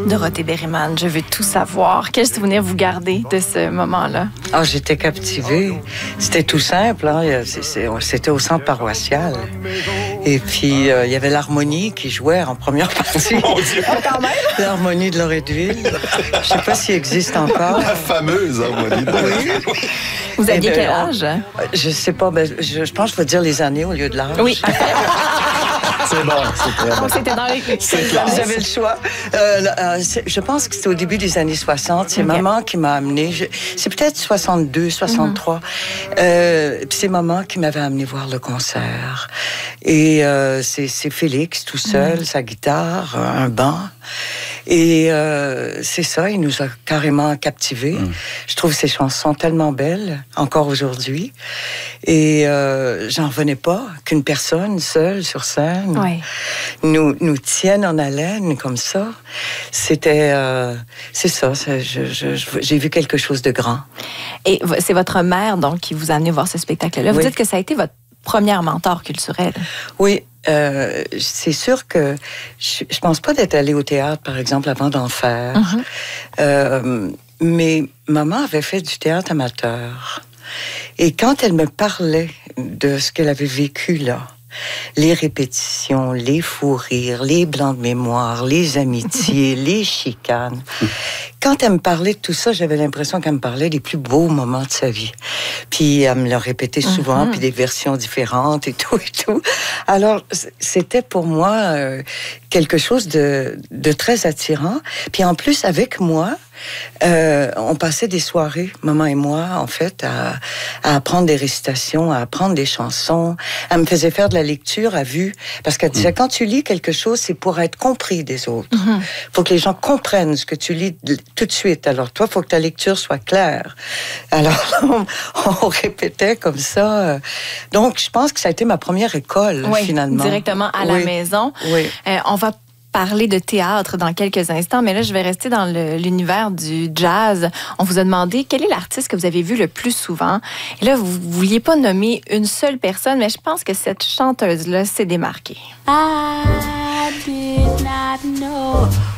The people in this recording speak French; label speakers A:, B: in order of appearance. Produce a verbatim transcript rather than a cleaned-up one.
A: Dorothée Berryman, je veux tout savoir. Quel souvenir vous gardez de ce moment-là?
B: Ah, j'étais captivée. C'était tout simple, hein? C'était au centre paroissial. Et puis, euh, il y avait l'harmonie qui jouait en première partie. L'harmonie de Loretteville. Je ne sais pas s'il existe encore.
C: La fameuse harmonie de Loretteville.
A: Vous aviez
B: ben,
A: quel âge?
B: Je ne sais pas. Ben, je, je pense qu'il faut dire les années au lieu de l'âge.
A: Oui.
C: C'est bon, c'est très bon.
A: Donc, c'était dans les...
C: C'est clair.
B: J'avais le choix. Euh, euh, je pense que c'était au début des années soixante. C'est okay. Maman qui m'a amenée. C'est peut-être soixante-deux, soixante-trois. Mm-hmm. Euh, c'est maman qui m'avait amenée voir le concert. Et euh, c'est Félix tout seul, mm-hmm. sa guitare, un banc. Et euh, c'est ça, il nous a carrément captivés. Mm. Je trouve ces chansons tellement belles, encore aujourd'hui. Et euh, j'en revenais pas qu'une personne seule sur scène
A: oui.
B: nous, nous tienne en haleine comme ça. C'était... Euh, c'est ça, j'ai je, je, vu quelque chose de grand.
A: Et c'est votre mère, donc, qui vous a amené voir ce spectacle-là. Vous
B: oui.
A: dites que ça a été votre première mentor culturelle.
B: Oui. Euh, c'est sûr que je, je pense pas d'être allée au théâtre, par exemple, avant d'en faire. Mm-hmm. Euh, mais maman avait fait du théâtre amateur. Et quand elle me parlait de ce qu'elle avait vécu là, les répétitions, les fous rires, les blancs de mémoire, les amitiés, les chicanes. Quand elle me parlait de tout ça, j'avais l'impression qu'elle me parlait des plus beaux moments de sa vie. Puis elle me le répétait souvent, mm-hmm. puis des versions différentes et tout et tout. Alors, c'était pour moi euh, quelque chose de, de très attirant. Puis en plus, avec moi, Euh, on passait des soirées, maman et moi, en fait, à, à apprendre des récitations, à apprendre des chansons. Elle me faisait faire de la lecture à vue, parce qu'elle disait, mmh. quand tu lis quelque chose, c'est pour être compris des autres. Il mmh. faut que les gens comprennent ce que tu lis tout de suite. Alors, toi, il faut que ta lecture soit claire. Alors, on, on répétait comme ça. Donc, je pense que ça a été ma première école,
A: oui,
B: finalement.
A: Directement à oui. la maison.
B: Oui.
A: Euh, on va parler de théâtre dans quelques instants, mais là, je vais rester dans l'univers du jazz. On vous a demandé quel est l'artiste que vous avez vu le plus souvent. Et là, vous ne vouliez pas nommer une seule personne, mais je pense que cette chanteuse-là s'est démarquée. I did not know